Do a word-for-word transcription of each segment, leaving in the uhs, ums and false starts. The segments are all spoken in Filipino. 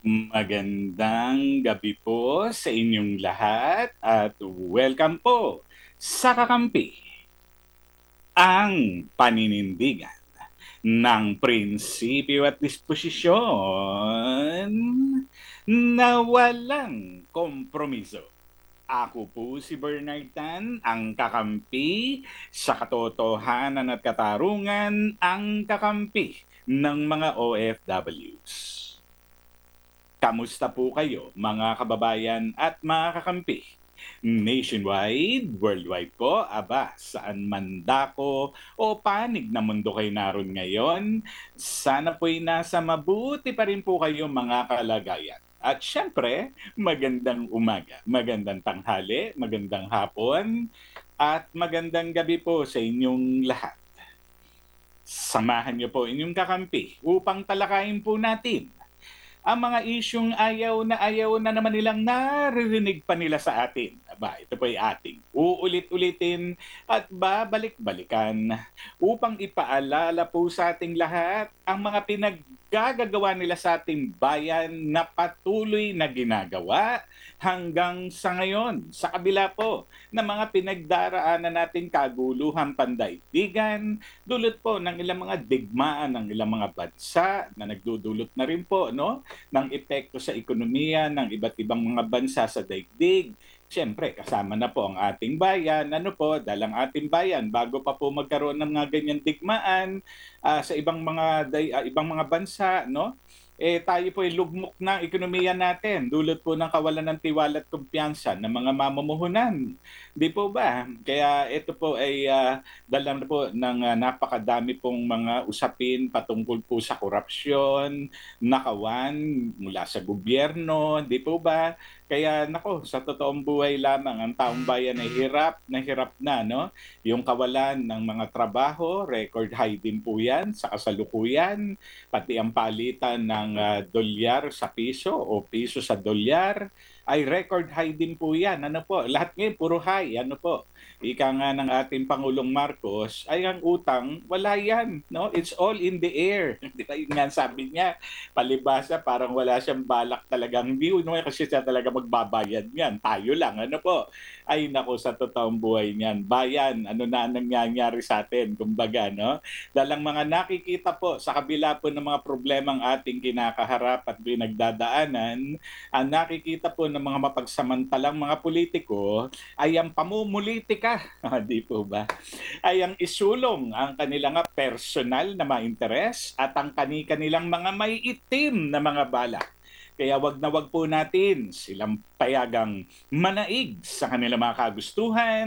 Magandang gabi po sa inyong lahat at welcome po sa Kakampi, ang paninindigan ng prinsipyo at disposisyon na walang kompromiso. Ako po si Bernard Tan, ang kakampi sa katotohanan at katarungan, ang kakampi ng mga O F Ws. Kamusta po kayo mga kababayan at mga kakampi? Nationwide, worldwide po, aba, saan man dako o panig na mundo kayo naroon ngayon, sana po'y nasa mabuti pa rin po kayo mga kalagayan. At syempre, magandang umaga, magandang tanghali, magandang hapon, at magandang gabi po sa inyong lahat. Samahan niyo po inyong kakampi upang talakayin po natin ang mga isyung ayaw na ayaw na naman nilang naririnig pa nila sa atin. Aba, ito po ay ating uulit-ulitin at babalik-balikan upang ipaalala po sa ating lahat ang mga pinaggagawa nila sa ating bayan na patuloy na ginagawa hanggang sa ngayon. Sa kabila po ng mga pinagdaraanan natin kaguluhan pandaigdigan, dulot po ng ilang mga digmaan ng ilang mga bansa na nagdudulot na rin po, no, ng epekto sa ekonomiya ng iba't ibang mga bansa sa daigdig. Siyempre, kasama na po ang ating bayan. Ano po, dahil ang ating bayan, bago pa po magkaroon ng mga ganyan digmaan uh, sa ibang mga uh, ibang mga bansa, no? Eh tayo po ay lugmok ng ekonomiya natin, dulot po ng kawalan ng tiwala at kumpiyansa ng mga mamumuhunan. Di po ba? Kaya ito po ay uh, dala na po ng uh, napakadami pong mga usapin patungkol po sa korupsyon, nakawan mula sa gobyerno, di po ba? Kaya nako, sa totoong buhay lamang ang taong bayan ay hirap na hirap na, no? Yung kawalan ng mga trabaho, record high din po yan sa kasalukuyan, pati ang palitan ng uh, dolyar sa piso o piso sa dolyar ay record high din po yan. Ano po? Lahat ngayon puro high. Ano po? Ika nga ng ating Pangulong Marcos ay ang utang, wala yan. No? It's all in the air. Di ba? Yung nga sabi niya, palibasa parang wala siyang balak talagang view. No? Kasi siya talaga magbabayad niyan. Tayo lang. Ano po? Ay nako, sa totoong buhay niyan. Bayan, ano na nangyayari sa atin? Kumbaga, no? Dalang mga nakikita po sa kabila po ng mga problemang ating kinakaharap at pinagdadaanan, ang nakikita po ng mga mapagsamantalang mga politiko ay ang pamumulitika, di po ba? Ay ang isulong ang kanilang personal na mga interes at ang kani-kanilang mga may itim na mga balak. Kaya wag na wag po natin silang payagang manaig sa kanilang mga kagustuhan,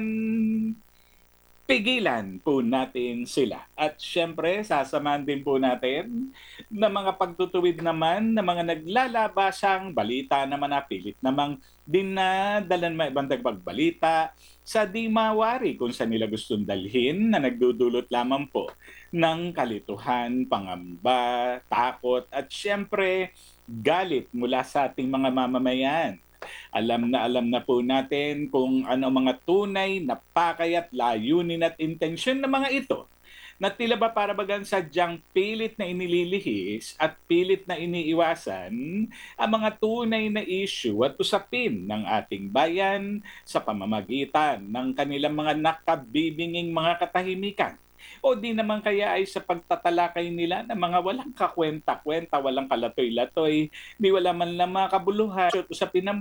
pigilan po natin sila. At syempre, sasamahan din po natin na mga pagtutuwid naman na mga naglalabasang balita naman na pilit namang dinadalan may ibang pagbalita sa di mawari kung saan nila gustong dalhin na nagdudulot lamang po ng kalituhan, pangamba, takot at syempre galit mula sa ating mga mamamayan. Alam na alam na po natin kung ano mga tunay na pakay at layunin at intensyon ng mga ito na tila ba para bagang sadyang pilit na inililihis at pilit na iniiwasan ang mga tunay na issue at usapin ng ating bayan sa pamamagitan ng kanilang mga nakabibinging mga katahimikan. O di naman kaya ay sa pagtatalakay nila ng mga walang kakwenta-kwenta, walang kalatoy-latoy, di wala man lang mga kabuluhan, usapin ng